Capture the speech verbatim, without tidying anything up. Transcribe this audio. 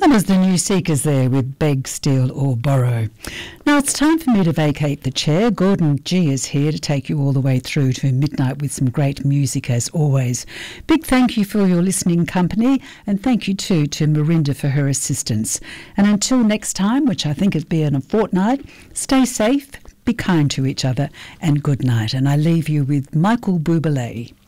That was the New Seekers there with Beg, Steal or Borrow. Now it's time for me to vacate the chair. Gordon G is here to take you all the way through to midnight with some great music as always. Big thank you for your listening company, and thank you too to Marinda for her assistance. And until next time, which I think will be in a fortnight, stay safe, be kind to each other, and good night. And I leave you with Michael Bublé.